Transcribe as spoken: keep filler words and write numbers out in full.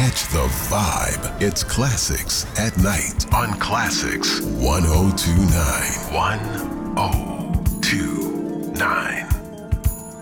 Catch the vibe. It's Classics at Night on Classics one oh two point nine. one oh